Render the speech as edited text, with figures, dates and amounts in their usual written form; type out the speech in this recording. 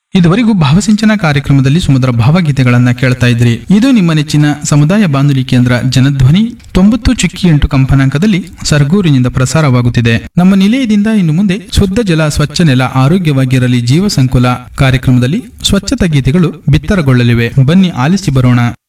ಇದುವರೆಗೂ ಭಾವಸಿಂಚನ ಕಾರ್ಯಕ್ರಮದಲ್ಲಿ ಸುಮಧುರ ಭಾವಗೀತೆಗಳನ್ನ ಕೇಳ್ತಾ ಇದ್ರಿ. ಇದು ನಿಮ್ಮ ನೆಚ್ಚಿನ ಸಮುದಾಯ ಬಾನುಲಿ ಕೇಂದ್ರ ಜನಧ್ವನಿ 90.8 ಕಂಪನಾಂಕದಲ್ಲಿ ಸರಗೂರಿನಿಂದ ಪ್ರಸಾರವಾಗುತ್ತಿದೆ. ನಮ್ಮ ನಿಲಯದಿಂದ ಇನ್ನು ಮುಂದೆ ಶುದ್ಧ ಜಲ ಸ್ವಚ್ಛ ನೆಲ ಆರೋಗ್ಯವಾಗಿರಲಿ ಜೀವ ಸಂಕುಲ ಕಾರ್ಯಕ್ರಮದಲ್ಲಿ ಸ್ವಚ್ಛತಾ ಗೀತೆಗಳು ಬಿತ್ತರಗೊಳ್ಳಲಿವೆ. ಬನ್ನಿ ಆಲಿಸಿ ಬರೋಣ.